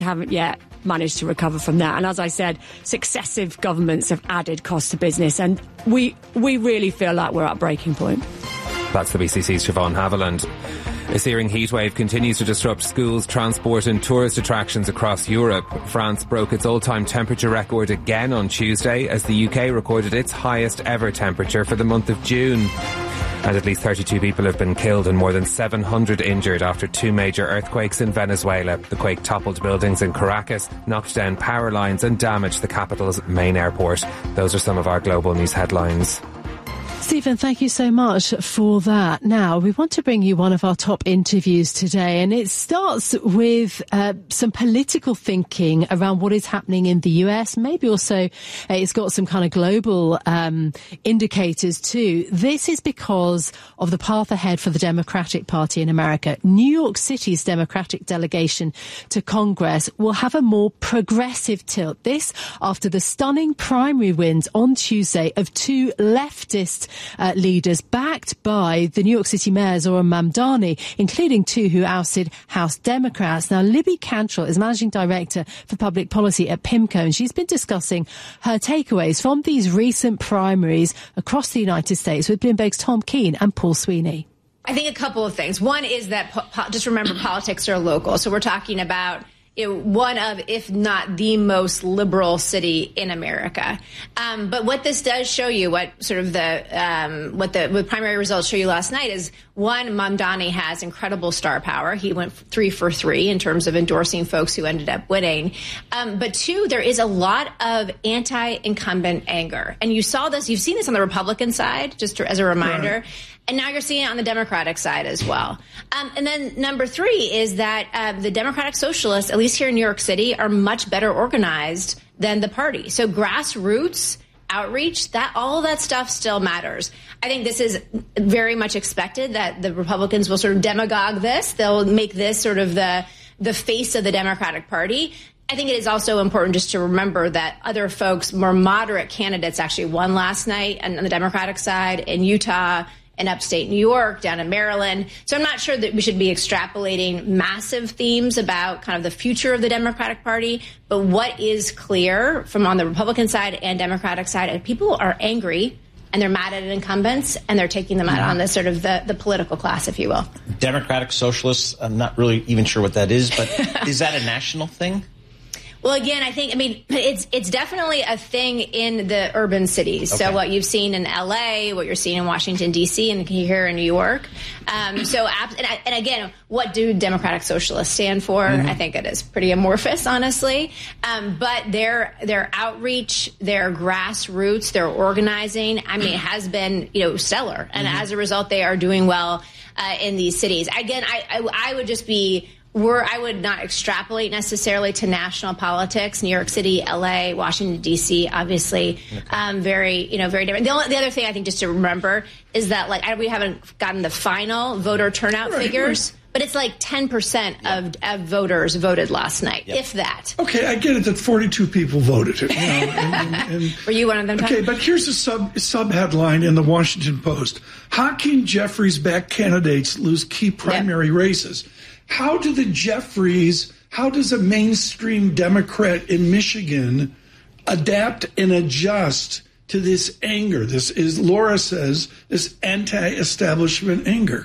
haven't yet managed to recover from that. And as I said, successive governments have added costs to business, and we really feel like we're at breaking point. That's the BCC's Siobhan Haviland. A searing heatwave continues to disrupt schools, transport and tourist attractions across Europe. France broke its all-time temperature record again on Tuesday as the UK recorded its highest ever temperature for the month of June. And at least 32 people have been killed and more than 700 injured after two major earthquakes in Venezuela. The quake toppled buildings in Caracas, knocked down power lines and damaged the capital's main airport. Those are some of our global news headlines. Stephen, thank you so much for that. Now, we want to bring you one of our top interviews today, and it starts with some political thinking around what is happening in the US. Maybe also it's got some kind of global indicators too. This is because of the path ahead for the Democratic Party in America. New York City's Democratic delegation to Congress will have a more progressive tilt. This after the stunning primary wins on Tuesday of two leftist leaders backed by the New York City Mayor Zohran Mamdani, including two who ousted House Democrats. Now, Libby Cantrell is Managing Director for Public Policy at PIMCO, and she's been discussing her takeaways from these recent primaries across the United States with Bloomberg's Tom Keene and Paul Sweeney. I think a couple of things. One is that just remember politics are local. So we're talking about one of, if not the most liberal city in America. But what this does show you, what the primary results show you last night is, one, Mamdani has incredible star power. He went 3 for 3 in terms of endorsing folks who ended up winning. But two, there is a lot of anti-incumbent anger. And you saw this, you've seen this on the Republican side, just as a reminder. Right. And now you're seeing it on the Democratic side as well. And then number 3 is that the Democratic Socialists, at least here in New York City, are much better organized than the party. So grassroots outreach, that all of that stuff still matters. I think this is very much expected that the Republicans will sort of demagogue this. They'll make this sort of the face of the Democratic Party. I think it is also important just to remember that other folks, more moderate candidates, actually won last night on the Democratic side in Utah, in upstate New York, down in Maryland. So I'm not sure that we should be extrapolating massive themes about kind of the future of the Democratic Party. But what is clear from on the Republican side and Democratic side, people are angry and they're mad at incumbents and they're taking them out on the sort of the political class, if you will. Democratic Socialists, I'm not really even sure what that is, but is that a national thing? Well, again, it's definitely a thing in the urban cities. Okay. So what you've seen in L.A., what you're seeing in Washington, D.C., and here in New York. And again, what do Democratic Socialists stand for? Mm-hmm. I think it is pretty amorphous, honestly. But their outreach, their grassroots, their organizing, has been, stellar. And as a result, they are doing well in these cities. Again, I would just be... I would not extrapolate necessarily to national politics. New York City, L.A., Washington, D.C., obviously, very different. The other thing I think just to remember is that, we haven't gotten the final voter turnout figures, but it's 10% of voters voted last night, if that. Okay, I get it that 42 people voted. And were you one of them, Tom? Okay, but here's a sub-headline in the Washington Post. Hakeem Jeffries-backed candidates lose key primary races. How does a mainstream Democrat in Michigan adapt and adjust to this anger? This is, Laura says, this anti-establishment anger.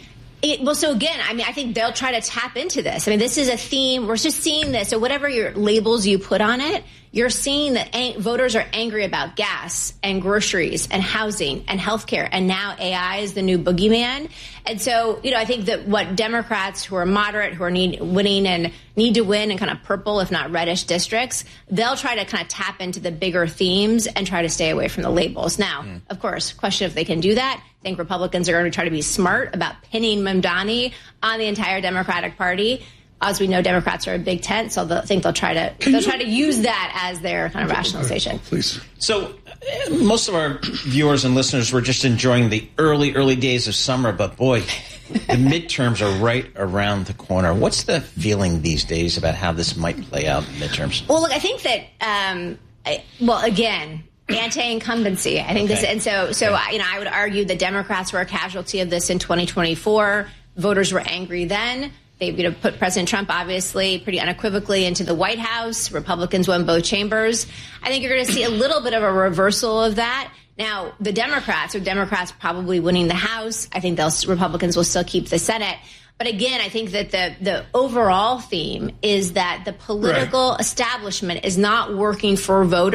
I think they'll try to tap into this. This is a theme. We're just seeing this. So whatever your labels you put on it, you're seeing that voters are angry about gas and groceries and housing and healthcare. And now AI is the new boogeyman. And so, I think that what Democrats who are moderate, who are need to win in kind of purple, if not reddish districts, they'll try to kind of tap into the bigger themes and try to stay away from the labels. Now, of course, question if they can do that. I think Republicans are going to try to be smart about pinning Mamdani on the entire Democratic Party. As we know, Democrats are a big tent, so they'll try to use that as their kind of rationalization. Please. So most of our viewers and listeners were just enjoying the early days of summer, but boy, the midterms are right around the corner. What's the feeling these days about how this might play out in midterms? Well, look, I think that, again, anti-incumbency. I think this, and so I would argue the Democrats were a casualty of this in 2024. Voters were angry then. They've put President Trump, obviously, pretty unequivocally into the White House. Republicans won both chambers. I think you're going to see a little bit of a reversal of that. Now, the Democrats probably winning the House. I think Republicans will still keep the Senate. But again, I think that the overall theme is that the political establishment is not working for voters.